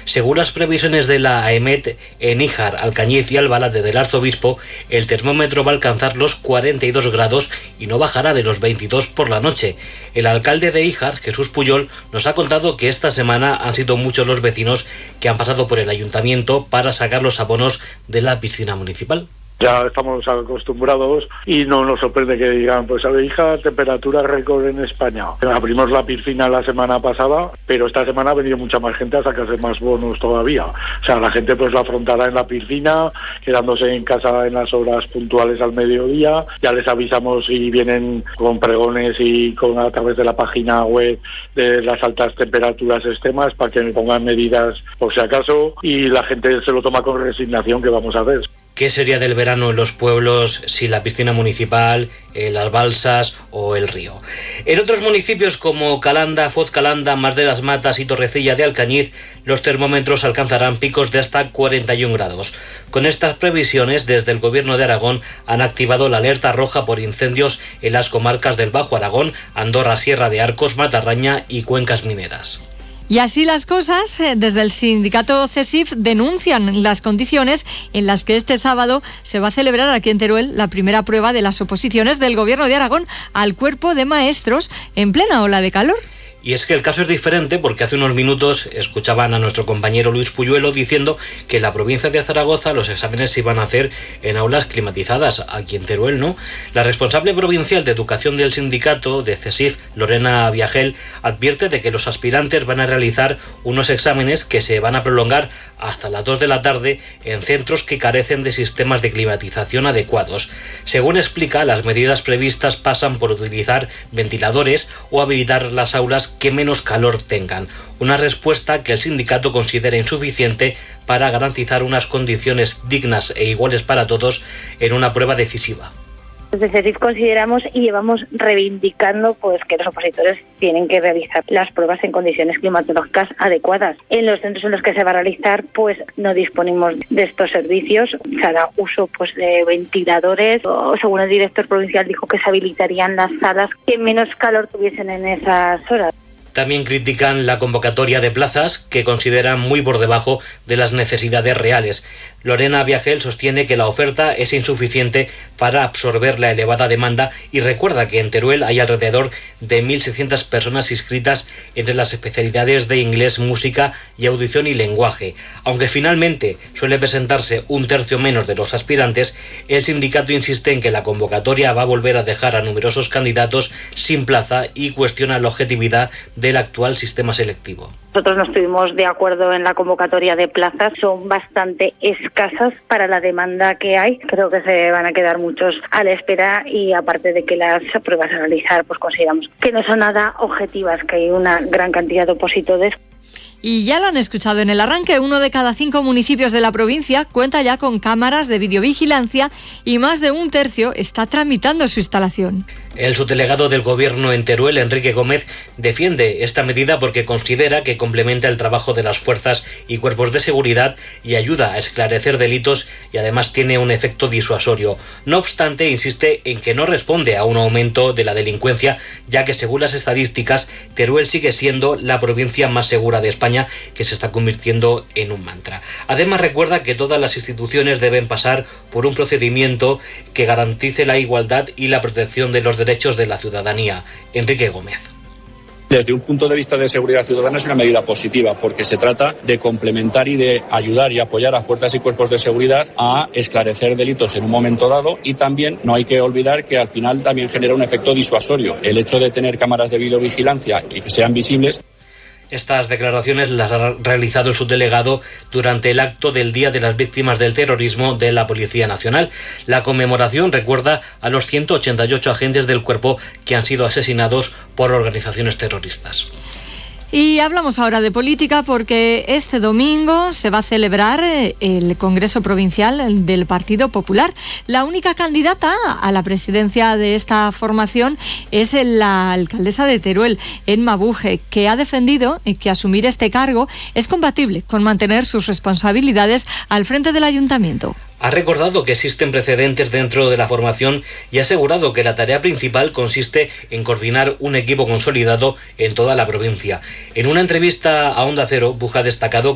Según las previsiones de la AEMET, en Níjar, Alcañiz y Albalade del Arzobispo, el termómetro va a alcanzar los 42 grados y no bajará de los 22 por la noche. El alcalde de Níjar, Jesús Puyol, nos ha contado que esta semana han sido muchos los vecinos que han pasado por el ayuntamiento para sacar los abonos de la piscina municipal. Ya estamos acostumbrados y no nos sorprende que digan, pues a ver, hija, temperatura récord en España. Abrimos la piscina la semana pasada, pero esta semana ha venido mucha más gente a sacarse más bonos todavía. O sea, la gente pues la afrontará en la piscina, quedándose en casa en las horas puntuales al mediodía. Ya les avisamos si vienen con pregones y a través de la página web de las altas temperaturas extremas para que me pongan medidas por si acaso, y la gente se lo toma con resignación, que vamos a ver. ¿Qué sería del verano en los pueblos sin la piscina municipal, las balsas o el río? En otros municipios como Calanda, Foz-Calanda, Mas de las Matas y Torrecilla de Alcañiz, los termómetros alcanzarán picos de hasta 41 grados. Con estas previsiones, desde el Gobierno de Aragón han activado la alerta roja por incendios en las comarcas del Bajo Aragón, Andorra, Sierra de Arcos, Matarraña y cuencas mineras. Y así las cosas, desde el sindicato CESIF denuncian las condiciones en las que este sábado se va a celebrar aquí en Teruel la primera prueba de las oposiciones del Gobierno de Aragón al cuerpo de maestros en plena ola de calor. Y es que el caso es diferente porque hace unos minutos escuchaban a nuestro compañero Luis Puyuelo diciendo que en la provincia de Zaragoza los exámenes se iban a hacer en aulas climatizadas. Aquí en Teruel no. La responsable provincial de educación del sindicato de CESIF, Lorena Viagel, advierte de que los aspirantes van a realizar unos exámenes que se van a prolongar hasta las 2 de la tarde en centros que carecen de sistemas de climatización adecuados. Según explica, las medidas previstas pasan por utilizar ventiladores o habilitar las aulas que menos calor tengan. Una respuesta que el sindicato considera insuficiente para garantizar unas condiciones dignas e iguales para todos en una prueba decisiva. Desde CESIF consideramos y llevamos reivindicando pues que los opositores tienen que realizar las pruebas en condiciones climatológicas adecuadas. En los centros en los que se va a realizar pues no disponemos de estos servicios. Se hará uso pues de ventiladores, o según el director provincial dijo que se habilitarían las salas que menos calor tuviesen en esas horas. También critican la convocatoria de plazas, que consideran muy por debajo de las necesidades reales. Lorena Viagel sostiene que la oferta es insuficiente para absorber la elevada demanda y recuerda que en Teruel hay alrededor de 1.600 personas inscritas entre las especialidades de inglés, música y audición y lenguaje. Aunque finalmente suele presentarse un tercio menos de los aspirantes, el sindicato insiste en que la convocatoria va a volver a dejar a numerosos candidatos sin plaza y cuestiona la objetividad del actual sistema selectivo. Nosotros no estuvimos de acuerdo en la convocatoria de plazas, son bastante escasas para la demanda que hay. Creo que se van a quedar muchos a la espera y aparte de que las pruebas a realizar, pues consideramos que no son nada objetivas, que hay una gran cantidad de opositores. Y ya lo han escuchado en el arranque, 1 de cada 5 municipios de la provincia cuenta ya con cámaras de videovigilancia y más de un tercio está tramitando su instalación. El subdelegado del Gobierno en Teruel, Enrique Gómez, defiende esta medida porque considera que complementa el trabajo de las fuerzas y cuerpos de seguridad y ayuda a esclarecer delitos y además tiene un efecto disuasorio. No obstante, insiste en que no responde a un aumento de la delincuencia, ya que según las estadísticas, Teruel sigue siendo la provincia más segura de España, que se está convirtiendo en un mantra. Además, recuerda que todas las instituciones deben pasar por un procedimiento que garantice la igualdad y la protección de los derechos de la ciudadanía. Enrique Gómez. Desde un punto de vista de seguridad ciudadana es una medida positiva porque se trata de complementar y de ayudar y apoyar a fuerzas y cuerpos de seguridad a esclarecer delitos en un momento dado, y también no hay que olvidar que al final también genera un efecto disuasorio. El hecho de tener cámaras de videovigilancia y que sean visibles. Estas declaraciones las ha realizado el subdelegado durante el acto del Día de las Víctimas del Terrorismo de la Policía Nacional. La conmemoración recuerda a los 188 agentes del cuerpo que han sido asesinados por organizaciones terroristas. Y hablamos ahora de política porque este domingo se va a celebrar el Congreso Provincial del Partido Popular. La única candidata a la presidencia de esta formación es la alcaldesa de Teruel, Emma Buje, que ha defendido que asumir este cargo es compatible con mantener sus responsabilidades al frente del ayuntamiento. Ha recordado que existen precedentes dentro de la formación y ha asegurado que la tarea principal consiste en coordinar un equipo consolidado en toda la provincia. En una entrevista a Onda Cero, Buje ha destacado